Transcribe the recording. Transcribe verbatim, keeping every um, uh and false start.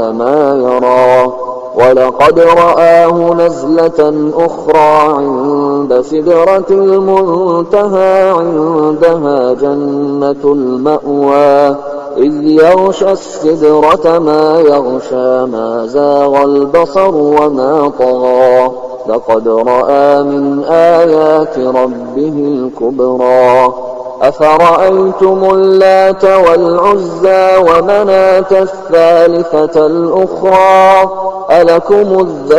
ما يرى ولقد رآه نزلة أخرى عند سدرة المنتهى عندها جنة المأوى إذ يغشى السدرة ما يغشى ما زاغ البصر وما طغى لقد رأى من آيات ربه الكبرى أفرأيتم اللات والعزى ومناة الثالثة الأخرى ألكم الذكر